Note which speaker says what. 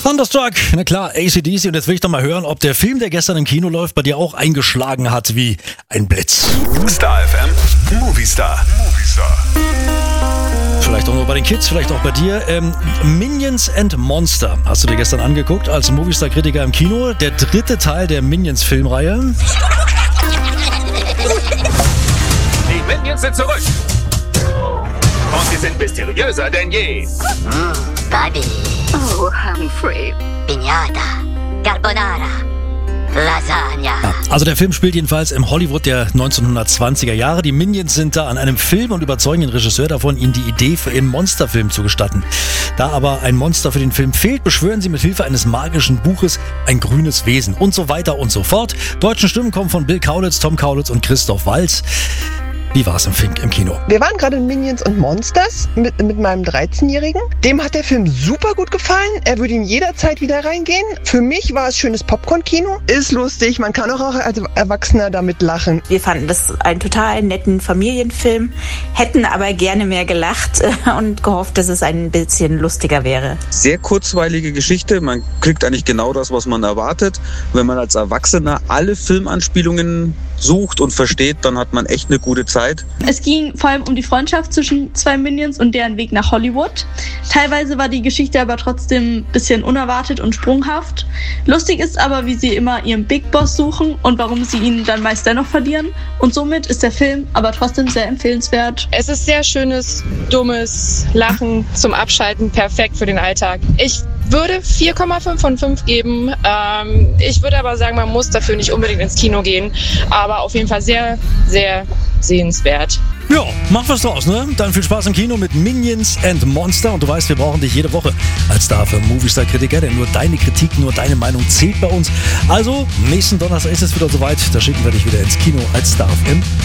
Speaker 1: Thunderstruck, na klar, AC/DC. Und jetzt will ich doch mal hören, ob der Film, der gestern im Kino läuft, bei dir auch eingeschlagen hat wie ein Blitz.
Speaker 2: Star FM, Movistar.
Speaker 1: Vielleicht auch nur bei den Kids, vielleicht auch bei dir. Minions and Monster hast du dir gestern angeguckt als Movistar-Kritiker im Kino. Der dritte Teil der Minions-Filmreihe.
Speaker 3: Die Minions sind zurück. Und sie sind mysteriöser denn je.
Speaker 4: Buddy.
Speaker 5: Oh, Humphrey.
Speaker 4: Piñata. Carbonara. Lasagna.
Speaker 1: Ja, also der Film spielt jedenfalls im Hollywood der 1920er Jahre. Die Minions sind da an einem Film und überzeugen den Regisseur davon, ihnen die Idee für ihren Monsterfilm zu gestatten. Da aber ein Monster für den Film fehlt, beschwören sie mit Hilfe eines magischen Buches ein grünes Wesen und so weiter und so fort. Deutschen Stimmen kommen von Bill Kaulitz, Tom Kaulitz und Christoph Waltz. Wie war es im Kino?
Speaker 6: Wir waren gerade in Minions und Monsters mit meinem 13-Jährigen. Dem hat der Film super gut gefallen. Er würde ihn jederzeit wieder reingehen. Für mich war es schönes Popcorn-Kino. Ist lustig, man kann auch als Erwachsener damit lachen.
Speaker 5: Wir fanden das einen total netten Familienfilm, hätten aber gerne mehr gelacht und gehofft, dass es ein bisschen lustiger wäre.
Speaker 7: Sehr kurzweilige Geschichte. Man kriegt eigentlich genau das, was man erwartet. Wenn man als Erwachsener alle Filmanspielungen sucht und versteht, dann hat man echt eine gute Zeit.
Speaker 8: Es ging vor allem um die Freundschaft zwischen zwei Minions und deren Weg nach Hollywood. Teilweise war die Geschichte aber trotzdem ein bisschen unerwartet und sprunghaft. Lustig ist aber, wie sie immer ihren Big Boss suchen und warum sie ihn dann meist dennoch verlieren. Und somit ist der Film aber trotzdem sehr empfehlenswert.
Speaker 9: Es ist sehr schönes, dummes Lachen zum Abschalten, perfekt für den Alltag. Ich würde 4,5 von 5 geben. Ich würde aber sagen, man muss dafür nicht unbedingt ins Kino gehen. Aber auf jeden Fall sehr, sehr sehenswert.
Speaker 1: Ja, mach was draus, ne? Dann viel Spaß im Kino mit Minions and Monster. Und du weißt, wir brauchen dich jede Woche als Star für Movistar-Kritiker, denn nur deine Kritik, nur deine Meinung zählt bei uns. Also, nächsten Donnerstag ist es wieder soweit. Da schicken wir dich wieder ins Kino als Star im